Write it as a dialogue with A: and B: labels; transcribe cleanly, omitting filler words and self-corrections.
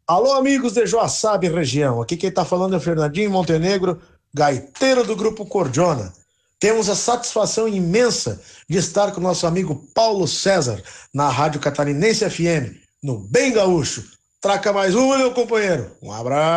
A: Alô, amigos de Joaçaba e região. Aqui quem está falando é Fernandinho Montenegro, gaiteiro do Grupo Cordiona. Temos a satisfação imensa de estar com o nosso amigo Paulo César na Rádio Catarinense FM, no Bem Gaúcho. Traca mais uma, meu companheiro. Um abraço.